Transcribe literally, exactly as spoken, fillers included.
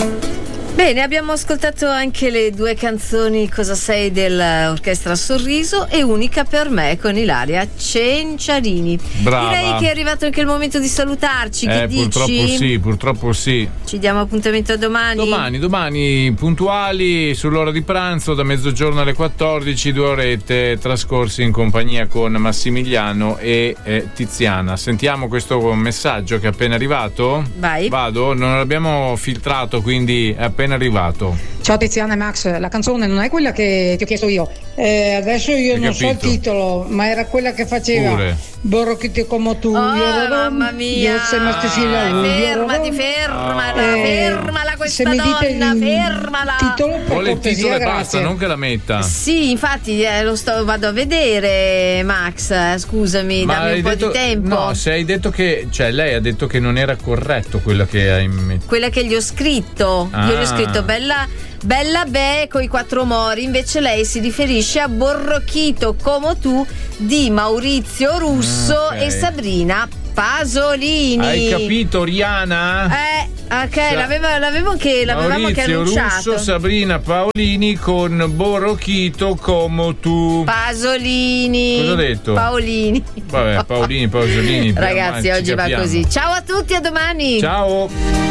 Bene, abbiamo ascoltato anche le due canzoni Cosa sei dell'Orchestra Sorriso e Unica per me con Ilaria Cenciarini. Brava. Direi che è arrivato anche il momento di salutarci. Che eh, dici? Purtroppo sì, purtroppo sì. Ci diamo appuntamento a domani. Domani, domani puntuali sull'ora di pranzo da mezzogiorno alle quattordici, due orette trascorse in compagnia con Massimiliano e eh, Tiziana. Sentiamo questo messaggio che è appena arrivato. Vai. Vado, non l'abbiamo filtrato, quindi è appena arrivato. Ciao Tiziana e Max, la canzone non è quella che ti ho chiesto io. Eh, adesso io Hai non capito? so il titolo, ma era quella che faceva Pure. Borrochite come tu. Oh, mamma mia. Fermati, fermala, Eh, fermala questa se mi dite donna, il fermala. titolo, per Vuole il cortesia, titolo e grazie. basta, non che la metta. Sì, infatti eh, lo sto, vado a vedere, Max, eh, scusami, Ma dammi hai un po' detto, di tempo. no, se hai detto che, cioè lei ha detto che non era corretto quello che hai messo. Quella che gli ho scritto, Ah. io gli ho scritto bella, bella be coi quattro mori, invece lei si riferisce a Borrochito come tu di Maurizio Russo Ok. e Sabrina Pasolini. Hai capito, Rihanna? Eh, ok, Sa- l'aveva, l'avevo anche, l'avevamo anche Maurizio annunciato. Russo, Sabrina Paolini con Borrochito come tu. Pasolini. Cosa ho detto? Paolini. Vabbè, Paolini, Pasolini. Ragazzi, ormai ci oggi va capiamo. così. Ciao a tutti, a domani. Ciao.